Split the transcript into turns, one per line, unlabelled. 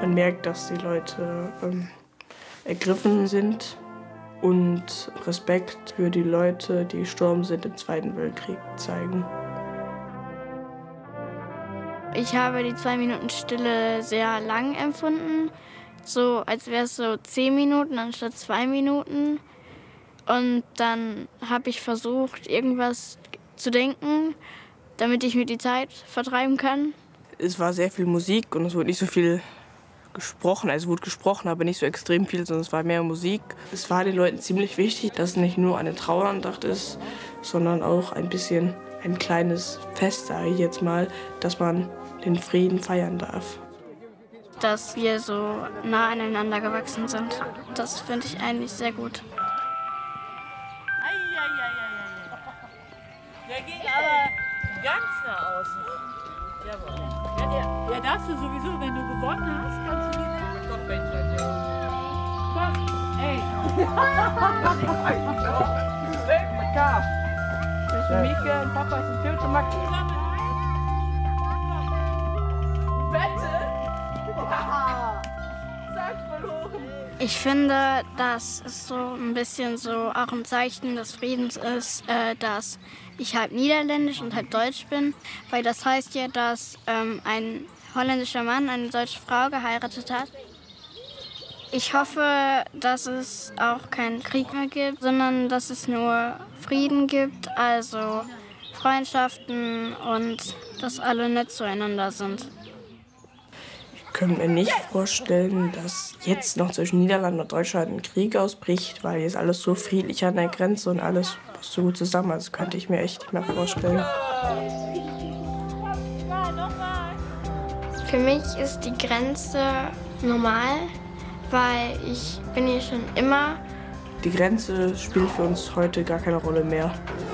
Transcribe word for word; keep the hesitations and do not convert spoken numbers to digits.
Man merkt, dass die Leute ähm, ergriffen sind und Respekt für die Leute, die gestorben sind im Zweiten Weltkrieg, zeigen.
Ich habe die zwei Minuten Stille sehr lang empfunden, so als wäre es so zehn Minuten anstatt zwei Minuten. Und dann habe ich versucht, irgendwas zu denken, damit ich mir die Zeit vertreiben kann.
Es war sehr viel Musik und es wurde nicht so viel gesprochen. Also es wurde gesprochen, aber nicht so extrem viel, sondern es war mehr Musik. Es war den Leuten ziemlich wichtig, dass es nicht nur eine Trauerandacht ist, sondern auch ein bisschen ein kleines Fest, sage ich jetzt mal, dass man den Frieden feiern darf.
Dass wir so nah aneinander gewachsen sind, das finde ich eigentlich sehr gut.
Der ging aber ganz nach außen. Jawohl. Ja, der, der darfst du sowieso, wenn du gewonnen hast, kannst du die doch Benjamin. Komm, ey. Zwischen Mieke und Papa ist ein Filter Max.
Ich finde, dass es so ein bisschen so auch ein Zeichen des Friedens ist, äh, dass ich halb niederländisch und halb deutsch bin, weil das heißt ja, dass ähm, ein holländischer Mann eine deutsche Frau geheiratet hat. Ich hoffe, dass es auch keinen Krieg mehr gibt, sondern dass es nur Frieden gibt, also Freundschaften und dass alle nett zueinander sind.
Ich könnte mir nicht vorstellen, dass jetzt noch zwischen Niederlanden und Deutschland ein Krieg ausbricht, weil jetzt alles so friedlich an der Grenze und alles passt so gut zusammen. Also das könnte ich mir echt nicht mehr vorstellen.
Für mich ist die Grenze normal, weil ich bin hier schon immer.
Die Grenze spielt für uns heute gar keine Rolle mehr.